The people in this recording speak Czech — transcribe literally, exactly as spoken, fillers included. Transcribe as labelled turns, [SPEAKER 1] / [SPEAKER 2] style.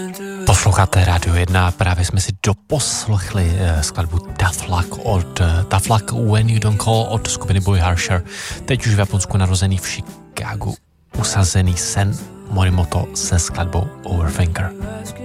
[SPEAKER 1] Posloucháte Rádio jedna, právě jsme si doposlechli skladbu Tough Luck od Tough Luck When You Don't Call od skupiny Boy Harsher. Teď už v Japonsku narozený v Chicagu usazený Sen Morimoto se skladbou Overthinker.